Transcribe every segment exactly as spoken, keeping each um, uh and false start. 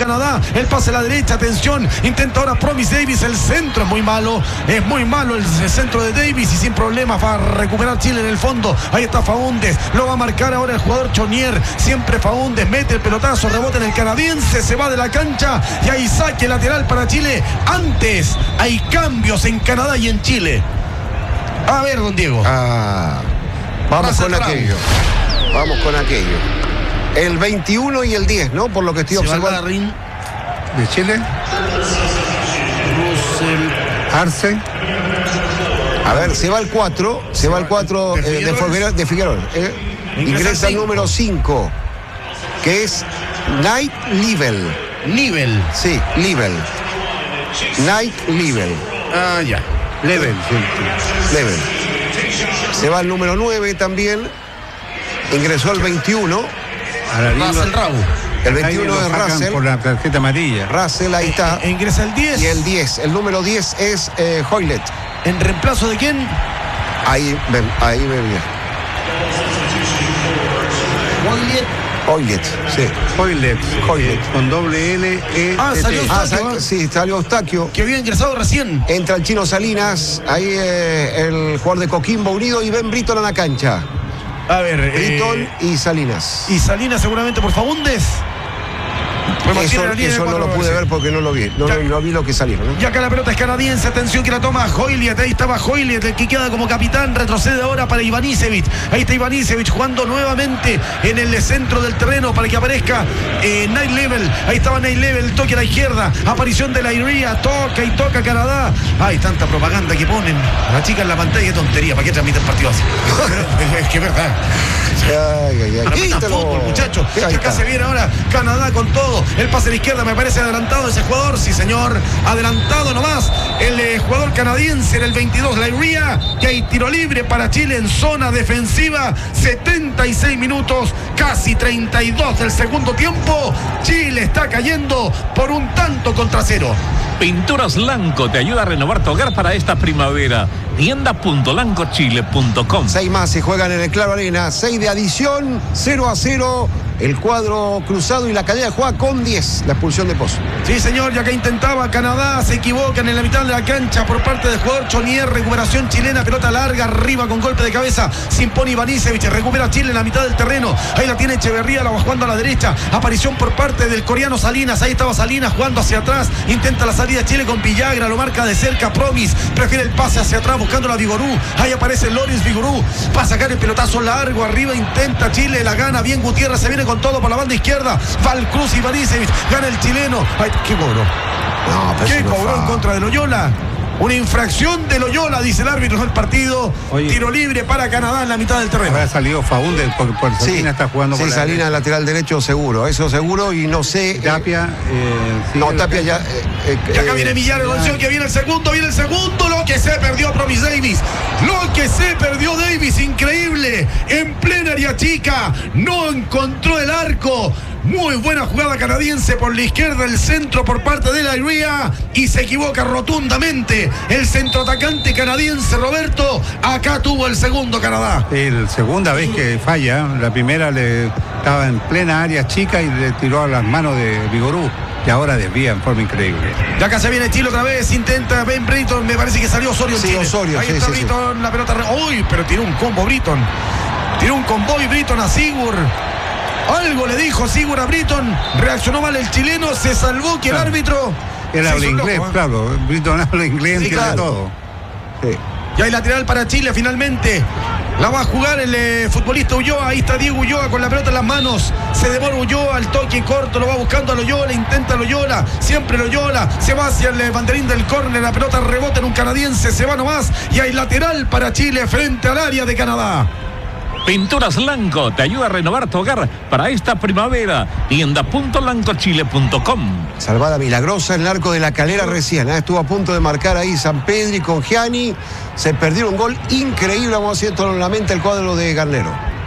Canadá. El pase a la derecha, atención. Intenta ahora Promise Davis. El centro es muy malo. Es muy malo el centro de Davis y sin problemas va a recuperar Chile en el fondo. Ahí está Faúndez. Lo va a marcar ahora el jugador Chonier. Siempre Faúndez mete el pelotazo. Rebota en el canadiense. Se va de la cancha y hay saque lateral para Chile. Antes hay cambios en Canadá y en Chile. A ver, don Diego. Ah, vamos con aquello. Vamos con aquello. El veintiuno y el diez, ¿no? Por lo que estoy Se observando. ¿De Chile? Russell. Arce. A ver, se va el cuatro. Se va el cuatro ¿De eh, de Figueroa? Figueroa. De Figueroa eh. Ingresa el número cinco, que es Night Level. Nivel. Sí, Level. Night Level. Ah, ya. Level. Level. Se va el número nueve también. Ingresó el veintiuno. Russell Rabu. El veintiuno Ahí lo es sacan Russell. por la tarjeta amarilla. Russell, ahí está. E ingresa el diez. Y el diez. El número diez es eh, Hoylett. ¿En reemplazo de quién? Ahí ven, ahí ven bien. Hoylett, sí. Hoylett. Hoylett. eh, Con doble L, E, Ah, T, salió T. Ah, Eustaquio, sal- ¿eh? sí, salió Eustaquio. Que había ingresado recién. Entra el Chino Salinas. Ahí eh, el jugador de Coquimbo Unido y Ben Britton a la cancha. A ver. Britton eh, y Salinas. y Salinas seguramente por Faúndez. Pues Eso, mantiene la línea de eso no cuatro lo pude veces. ver porque no lo vi. No, Ya. no, no vi lo que salieron, ¿no? Y acá la pelota es canadiense, atención que la toma Hoylett, ahí estaba Hoylett, el que queda como capitán, retrocede ahora para Ivanisevic, ahí está Ivanisevic jugando nuevamente en el centro del terreno para que aparezca eh, Night Level, ahí estaba Night Level, toque a la izquierda, aparición de la Iría, toca y toca Canadá, ay, tanta propaganda que ponen, la chica en la pantalla, qué tontería, ¿para qué transmiten partidos así? Pero, es que es verdad. Ay, ay, ay. Transmitan Quítalo. fútbol, muchachos. Sí, ahí Y acá está. se viene ahora Canadá con todo. El pase a la izquierda me parece adelantado ese jugador. Sí, señor. Adelantado nomás. El eh, jugador canadiense en el veintidós, la Iría. Que hay tiro libre para Chile en zona defensiva. setenta y seis minutos, casi treinta y dos del segundo tiempo. Chile está cayendo por un tanto contra cero. Pinturas Lanco te ayuda a renovar tu hogar para esta primavera. tienda punto lanco chile punto com. Seis más se juegan en el Claro Arena. Seis de adición, cero a cero. El cuadro cruzado y la Calera juega con diez. La expulsión de Pozo. Sí, señor, ya que intentaba Canadá, se equivocan en la mitad de la cancha por parte del jugador Chonier, recuperación chilena, pelota larga, arriba con golpe de cabeza, se impone Ivanisevic, recupera Chile en la mitad del terreno, ahí la tiene Echeverría, la va jugando a la derecha, aparición por parte del coreano Salinas, ahí estaba Salinas jugando hacia atrás, intenta la salida Chile con Villagra, lo marca de cerca Promis, prefiere el pase hacia atrás buscando la Vigorú, ahí aparece Loris Vigorú, va a sacar el pelotazo largo, arriba intenta Chile, la gana bien Gutiérrez, se viene con todo por la banda izquierda, va el Cruz Ivanisevic, gana el chileno, ay, ¿qué cobró? No, pero ¿Qué eso no cobró en fa- contra de Loyola? Una infracción de Loyola, dice el árbitro del partido. Oye. Tiro libre para Canadá en la mitad del terreno. Habrá salido Faúndez porque por Sí, Salinas está jugando sí, por la Salinas lateral derecho seguro, eso seguro y no sé. eh, Tapia. eh, no, sigue Tapia la- ya. eh, eh, Y acá eh, viene Villar, atención que viene el segundo, viene el segundo, lo que se perdió Promis Davis, lo que se perdió Davis, increíble, en plena área chica, no encontró el arco, muy buena jugada canadiense por la izquierda, el centro por parte de la Iría y se equivoca rotundamente el centroatacante canadiense Roberto, acá tuvo el segundo Canadá. El segunda vez que falla, la primera le estaba en plena área chica y le tiró a las manos de Vigorú. Y ahora desvía en forma increíble. Y acá se viene Chile otra vez, intenta Ben Britton, me parece que salió Osorio en Sí, Chile. Osorio, Ahí sí, está sí, sí. Britton, la pelota. re- Uy, pero tiró un combo Britton. Tiró un convoy Britton a Sigur. Algo le dijo Sigur a Britton. Reaccionó mal el chileno, se salvó que el Claro. árbitro. Él se habla hizo inglés, loco, ¿eh? claro. Britton habla inglés, Sí, entiende claro. todo. sí. Y hay lateral para Chile finalmente. La va a jugar el eh, futbolista Ulloa. Ahí está Diego Ulloa con la pelota en las manos. Se demora Ulloa al toque corto. Lo va buscando a Loyola. Intenta Loyola. Siempre Loyola. Se va hacia el eh, banderín del córner. La pelota rebota en un canadiense. Se va nomás. Y hay lateral para Chile frente al área de Canadá. Pinturas Lanco te ayuda a renovar tu hogar para esta primavera. tienda punto lanco chile punto com. Salvada milagrosa en el arco de la Calera recién. ¿eh? Estuvo a punto de marcar ahí San Pedri con Gianni. Se perdieron un gol increíble. Vamos a hacer esto en la mente el cuadro de Garnero.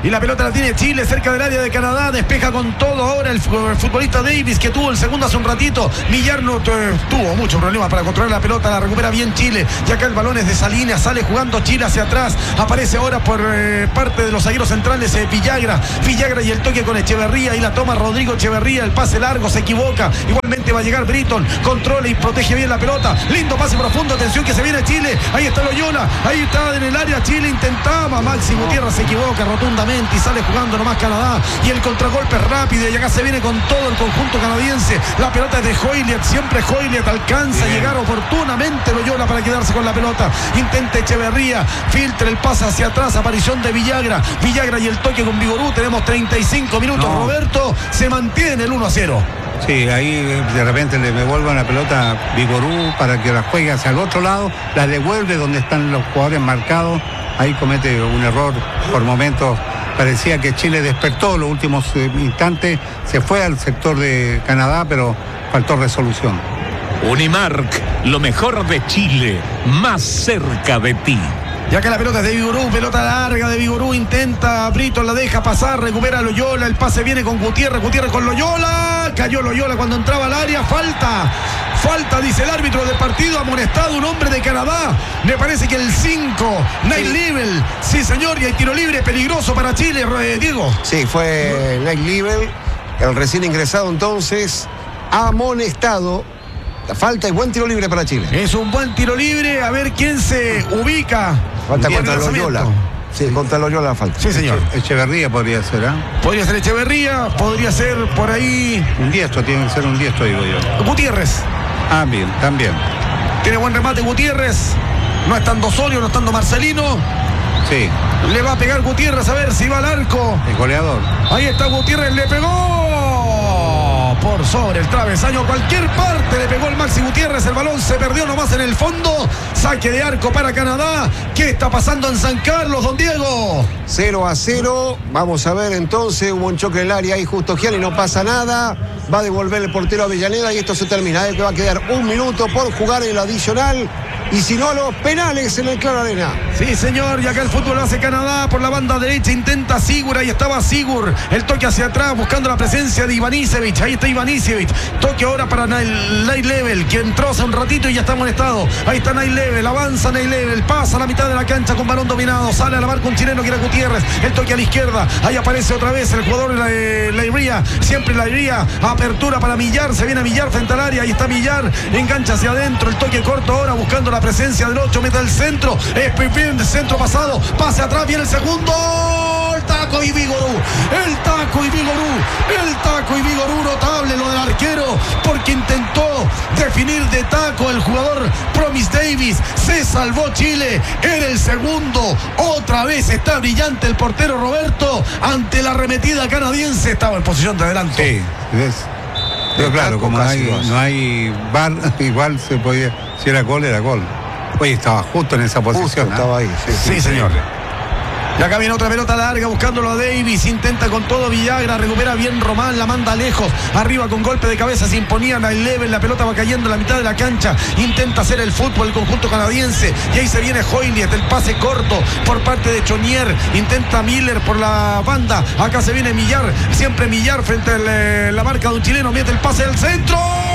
Y la pelota la tiene Chile cerca del área de Canadá. Despeja con todo ahora el futbolista Davis, que tuvo el segundo hace un ratito. Millar no eh, tuvo mucho problema para controlar la pelota. La recupera bien Chile. Y acá el balón es de Salinas. Sale jugando Chile hacia atrás. Aparece ahora por eh, parte de los zagueros centrales eh, Villagra. Villagra y el toque con Echeverría. Y la toma Rodrigo Echeverría. El pase largo, se equivoca. Igualmente va a llegar Britton. Controla y protege bien la pelota. Lindo pase profundo. Atención que se viene Chile. Ahí está Loyola. Ahí está en el área. Chile intentaba. Maxi Gutiérrez se equivoca rotundamente y sale jugando nomás Canadá. Y el contragolpe es rápido. Y acá se viene con todo el conjunto canadiense. La pelota es de Hoylet. Siempre Hoylet alcanza a llegar oportunamente Loyola para quedarse con la pelota. Intenta Echeverría. Filtra el pase hacia atrás. Aparición de Villagra. Villagra y el toque con Vigorú. Tenemos treinta y cinco minutos. No. Roberto, se mantiene el uno a cero. Sí, ahí de repente le devuelven la pelota a Vigorú para que la juegue hacia el otro lado. La devuelve donde están los jugadores marcados. Ahí comete un error por momentos. Parecía que Chile despertó los últimos eh, instantes, se fue al sector de Canadá, pero faltó resolución. Unimark, lo mejor de Chile, más cerca de ti. Ya que la pelota es de Vigorú, pelota larga de Vigorú, intenta, Brito la deja pasar, recupera Loyola, el pase viene con Gutiérrez, Gutiérrez con Loyola, cayó Loyola cuando entraba al área, falta, falta, dice el árbitro del partido, amonestado un hombre de Canadá, me parece que el cinco, Night Level, sí señor, y hay tiro libre peligroso para Chile, Diego. Sí, fue Night Level, el recién ingresado entonces, amonestado. La falta y buen tiro libre para Chile. Es un buen tiro libre, a ver quién se ubica. Falta contra Loyola. Sí, contra Loyola la falta. Sí, señor. Echeverría podría ser, ¿ah? ¿eh? Podría ser Echeverría, podría ser por ahí. Un diestro, tiene que ser un diestro, digo yo. Gutiérrez. Ah, bien, también. Tiene buen remate Gutiérrez. No estando Osorio, no estando Marcelino. Sí. Le va a pegar Gutiérrez a ver si va al arco. El goleador. Ahí está Gutiérrez, le pegó. Por sobre el travesaño, cualquier parte le pegó el Maxi Gutiérrez, el balón se perdió nomás en el fondo, saque de arco para Canadá. ¿Qué está pasando en San Carlos, don Diego? cero a cero, vamos a ver entonces, hubo un choque en el área ahí justo Gianni, no pasa nada, va a devolver el portero a Avellaneda y esto se termina, ¿eh? Que va a quedar un minuto por jugar en el adicional. Y si no, los penales en el Claro Arena. Sí, señor, y acá el fútbol lo hace Canadá por la banda derecha, intenta Sigur, ahí estaba Sigur, el toque hacia atrás buscando la presencia de Ivanisevic, ahí está Ivanisevic, toque ahora para Night Level, que entró hace un ratito y ya está amonestado, ahí está Night Level, avanza Night Level, pasa a la mitad de la cancha con balón dominado, sale a la marca un chileno que era Gutiérrez, el toque a la izquierda, ahí aparece otra vez el jugador de Leiría, siempre Leiría, apertura para Millar, se viene Millar frente al área, ahí está Millar, engancha hacia adentro, el toque corto ahora buscando la presencia del ocho, mete el centro, es Pipín de centro pasado, pase atrás, viene el segundo, el taco y Vigorú, el taco y Vigorú, el taco y Vigorú, notable lo del arquero, porque intentó definir de taco el jugador Promise Davis, se salvó Chile, era el segundo, otra vez está brillante el portero Roberto, ante la arremetida canadiense, estaba en posición de adelante. Sí, es. Pero claro, como no hay, no hay V A R, igual se podía, si era gol, era gol. Oye, estaba justo en esa posición. Justo, estaba ahí, sí, sí, sí señor. Y acá viene otra pelota larga buscándolo a Davis, intenta con todo Villagra, recupera bien Román, la manda lejos, arriba con golpe de cabeza, se imponía Night Level, la pelota va cayendo en la mitad de la cancha, intenta hacer el fútbol el conjunto canadiense, y ahí se viene Hoylet, el pase corto por parte de Chonier, intenta Miller por la banda, acá se viene Millar, siempre Millar frente a la marca de un chileno, mete el pase del centro.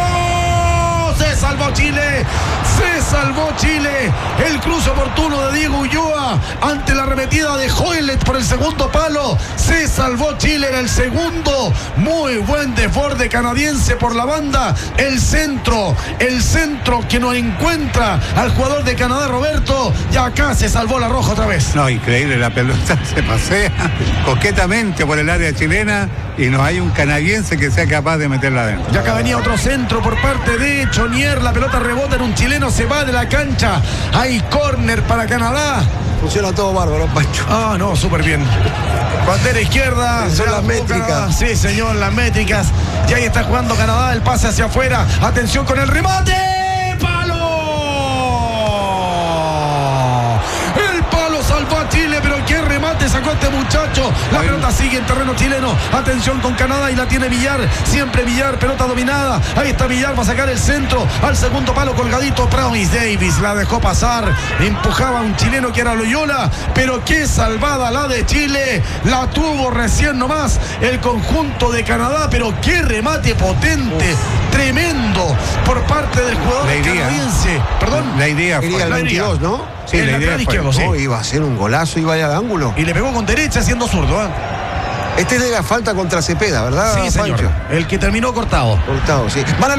Se salvó Chile, se salvó Chile, el cruce oportuno de Diego Ulloa ante la arremetida de Hoylet por el segundo palo, se salvó Chile, era el segundo, muy buen desborde canadiense por la banda, el centro, el centro que no encuentra al jugador de Canadá Roberto, y acá se salvó la roja otra vez. No, increíble, la pelota se pasea coquetamente por el área chilena y no hay un canadiense que sea capaz de meterla adentro. Y acá venía otro centro por parte de Chonier, la pelota rebota en un chileno, se va de la cancha, hay córner para Canadá. Funciona todo bárbaro, Pancho. Ah, no, súper bien. Bandera izquierda. Son las métricas. Canadá. Sí, señor, las métricas. Y ahí está jugando Canadá, el pase hacia afuera. Atención con el remate. ¡Palo! El palo salvó a Chile, pero qué remate sacó marcó este muchacho. La pelota sigue en terreno chileno. Atención con Canadá y la tiene Villar. Siempre Villar, pelota dominada. Ahí está Villar, va a sacar el centro al segundo palo colgadito. Promise Davis la dejó pasar. Empujaba a un chileno que era Loyola. Pero qué salvada la de Chile. La tuvo recién nomás el conjunto de Canadá. Pero qué remate potente. Uf. Tremendo por parte del jugador la idea, canadiense. Perdón. La idea fue. Quería el veintidós, ¿no? Sí, el la idea fue. izquierdo, sí. Oh, iba a ser un golazo, iba a ángulo. Y le pegó con derecha siendo zurdo, ¿eh? Este es de la falta contra Cepeda, ¿verdad? Sí, señor. Pancho? El que terminó cortado. Cortado, sí. Van a